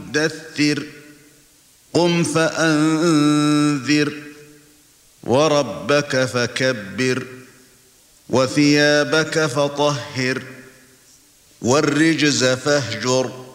مُدَّثِّرٍ قُمْ فَأَنذِرْ وَرَبَّكَ فَكَبِّرْ وَثِيَابَكَ فَطَهِّرْ وَالرُّجْزَ فَاهْجُرْ